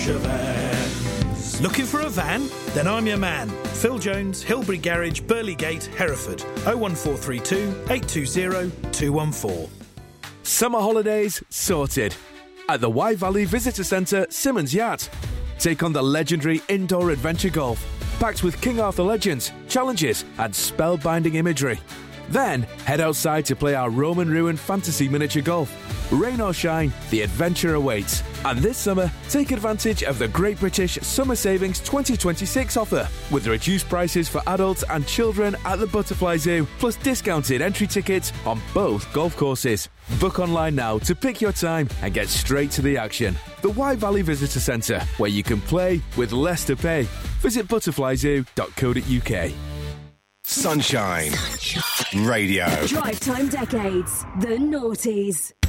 Hampshire Vans. Looking for a van? Then I'm your man. Phil Jones, Hilbury Garage, Burley Gate, Hereford. 01432 820 214. Summer holidays sorted. At the Wye Valley Visitor Centre, Simmons Yacht. Take on the legendary indoor adventure golf, packed with King Arthur legends, challenges and spellbinding imagery. Then, head outside to play our Roman ruin fantasy miniature golf. Rain or shine, the adventure awaits. And this summer, take advantage of the Great British Summer Savings 2026 offer, with reduced prices for adults and children at the Butterfly Zoo, plus discounted entry tickets on both golf courses. Book online now to pick your time and get straight to the action. The Wye Valley Visitor Centre, where you can play with less to pay. Visit butterflyzoo.co.uk. Sunshine Radio. Drive Time Decades. The Naughties.